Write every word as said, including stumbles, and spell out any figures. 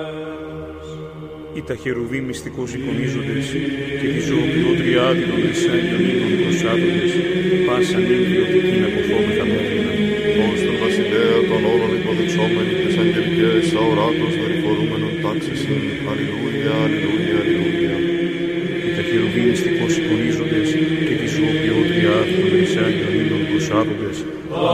Οι τα χερουβί μυστικώς εικονίζοντες και τη ζωοποιό τριάδη των Ισάιων ύμνων προσάδοντες, πάσαν ήλιο και εκείνα κοφόμεθα μέληνα. Ως τον βασιλέα των όλων υποδειξόμενοι και σαν γελικαίες αοράτος δορυφορούμενων τάξης είναι. Αλληλούια, αλληλούια, αλληλούια. Οι τα χερουβί μυστικώς εικονίζοντες και τη ζωοποιό τριάδη των Ισάιων ύμνων προσάδοντες,